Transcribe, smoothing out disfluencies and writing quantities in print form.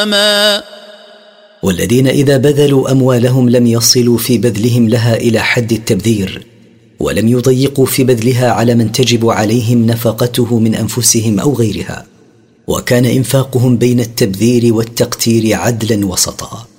والذين إذا بذلوا أموالهم لم يصلوا في بذلهم لها إلى حد التبذير، ولم يضيقوا في بذلها على من تجب عليهم نفقته من أنفسهم أو غيرها، وكان إنفاقهم بين التبذير والتقتير عدلا وسطا.